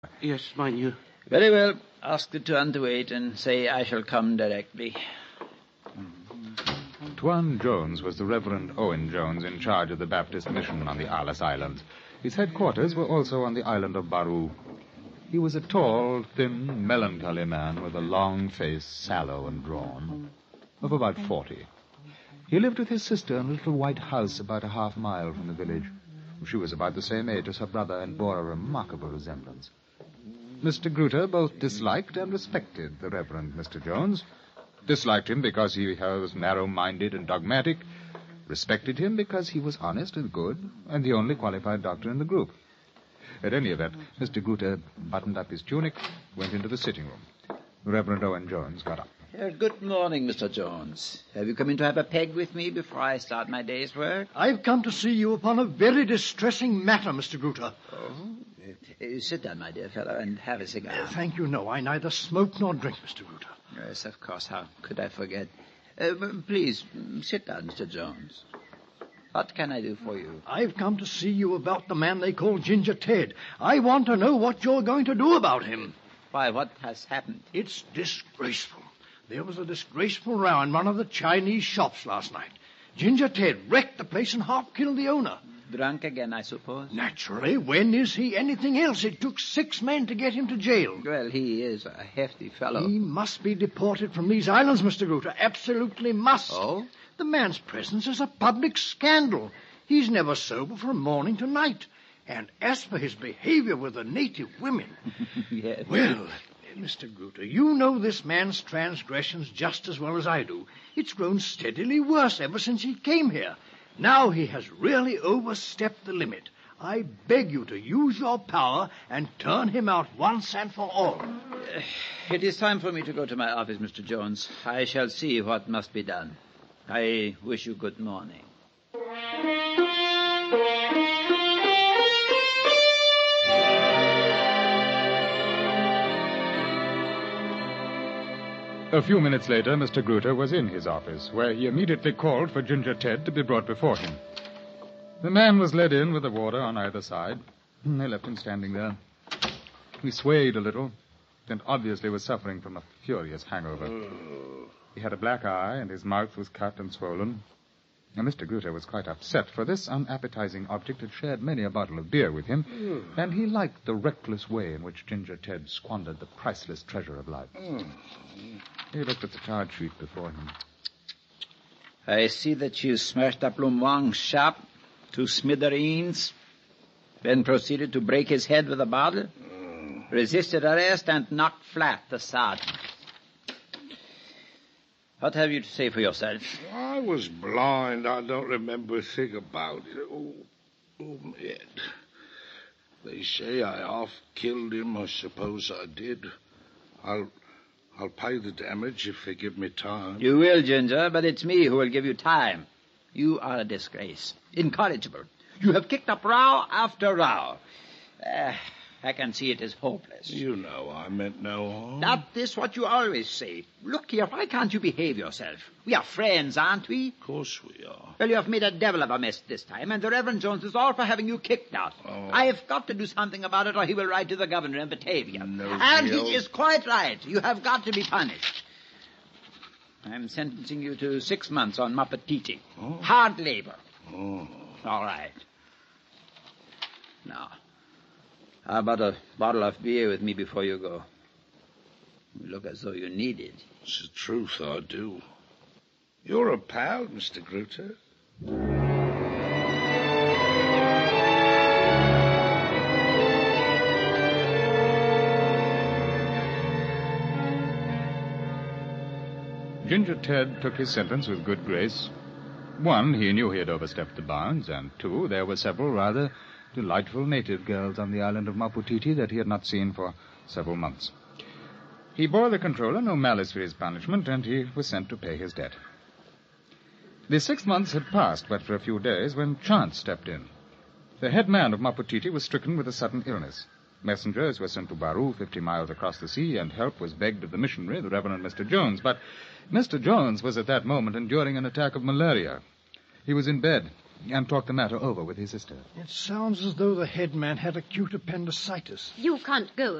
Yes, mind you. Very well. Ask the Tuan to wait and say I shall come directly. Tuan Jones was the Reverend Owen Jones in charge of the Baptist mission on the Alice Islands. His headquarters were also on the island of Baru. He was a tall, thin, melancholy man with a long face, sallow and drawn, of about 40. He lived with his sister in a little white house about a half-mile from the village. She was about the same age as her brother and bore a remarkable resemblance. Mr. Gruter both disliked and respected the Reverend Mr. Jones. Disliked him because he was narrow-minded and dogmatic. Respected him because he was honest and good, and the only qualified doctor in the group. At any event, Mr. Gruter buttoned up his tunic, went into the sitting room. The Reverend Owen Jones got up. Good morning, Mr. Jones. Have you come in to have a peg with me before I start my day's work? I've come to see you upon a very distressing matter, Mr. Gruter. Oh? Sit down, my dear fellow, and have a cigar. Thank you, no. I neither smoke nor drink, Mr. Gruter. Yes, of course. How could I forget? Please, sit down, Mr. Jones. What can I do for you? I've come to see you about the man they call Ginger Ted. I want to know what you're going to do about him. Why, what has happened? It's disgraceful. There was a disgraceful row in one of the Chinese shops last night. Ginger Ted wrecked the place and half killed the owner. Drunk again, I suppose? Naturally. When is he anything else? It took 6 men to get him to jail. Well, he is a hefty fellow. He must be deported from these islands, Mr. Gruter. Absolutely must. Oh? The man's presence is a public scandal. He's never sober from morning to night. And as for his behavior with the native women... Yes. Well, Mr. Gruter, you know this man's transgressions just as well as I do. It's grown steadily worse ever since he came here. Now he has really overstepped the limit. I beg you to use your power and turn him out once and for all. It is time for me to go to my office, Mr. Jones. I shall see what must be done. I wish you good morning. A few minutes later, Mr. Gruter was in his office, where he immediately called for Ginger Ted to be brought before him. The man was led in with the warder on either side. They left him standing there. He swayed a little, and obviously was suffering from a furious hangover. He had a black eye, and his mouth was cut and swollen. Now, Mr. Gruter was quite upset, for this unappetizing object had shared many a bottle of beer with him, and he liked the reckless way in which Ginger Ted squandered the priceless treasure of life. He looked at the charge sheet before him. I see that you smashed up Lum Wang's shop to smithereens, then proceeded to break his head with a bottle, resisted arrest, and knocked flat the sergeant. What have you to say for yourself? I was blind. I don't remember a thing about it. Oh, my head. They say I half killed him. I suppose I did. I'll pay the damage if they give me time. You will, Ginger, but it's me who will give you time. You are a disgrace. Incorrigible. You have kicked up row after row. I can see it is hopeless. You know I meant no harm. That is what you always say. Look here, why can't you behave yourself? We are friends, aren't we? Of course we are. Well, you have made a devil of a mess this time, and the Reverend Jones is all for having you kicked out. Oh. I have got to do something about it, or he will write to the governor in Batavia. No and deal. he is quite right. You have got to be punished. I'm sentencing you to 6 months on Mapatiti. Oh. Hard labor. Oh. All right. Now, how about a bottle of beer with me before you go? You look as though you need it. It's the truth, I do. You're a pal, Mr. Gruter. Ginger Ted took his sentence with good grace. 1, he knew he had overstepped the bounds, and 2, there were several rather delightful native girls on the island of Maputiti that he had not seen for several months. He bore the controller no malice for his punishment, and he was sent to pay his debt. The 6 months had passed but for a few days when chance stepped in. The head man of Maputiti was stricken with a sudden illness. Messengers were sent to Baru, 50 miles across the sea, and help was begged of the missionary, the Reverend Mr. Jones. But Mr. Jones was at that moment enduring an attack of malaria. He was in bed, and talk the matter over with his sister. It sounds as though the headman had acute appendicitis. You can't go